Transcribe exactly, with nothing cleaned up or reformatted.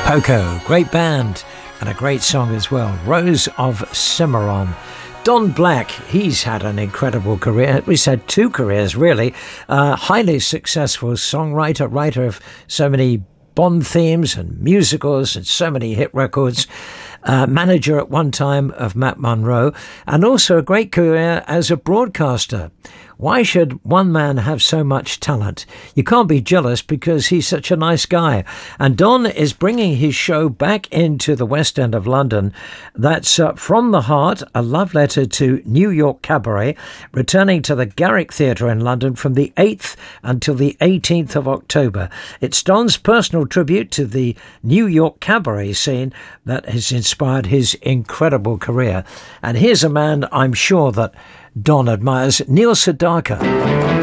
Poco, great band and a great song as well. Rose of Cimarron. Don Black, he's had an incredible career. He's had two careers, really. Uh, highly successful songwriter, writer of so many Bond themes and musicals and so many hit records. Uh, manager at one time of Matt Monro, and also a great career as a broadcaster. Why should one man have so much talent? You can't be jealous because he's such a nice guy. And Don is bringing his show back into the West End of London. That's uh, From the Heart, a love letter to New York Cabaret, returning to the Garrick Theatre in London from the eighth until the eighteenth of October. It's Don's personal tribute to the New York Cabaret scene that has inspired his incredible career. And here's a man I'm sure that Don admires, Neil Sedaka.